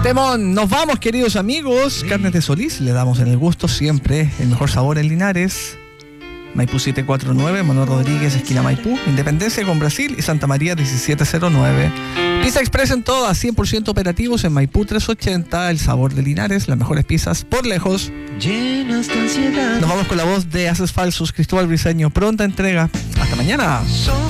Temón, nos vamos, queridos amigos. Carnes de Solís, le damos en el gusto siempre el mejor sabor en Linares. Maipú 749, Manuel Rodríguez, esquina Maipú, Independencia con Brasil y Santa María 1709. Pizza Express en todas, 100% operativos en Maipú 380, el sabor de Linares, las mejores pizzas por lejos. Llenas de ansiedad. Nos vamos con la voz de Haces Falsos, Cristóbal Briceño, pronta entrega. Hasta mañana.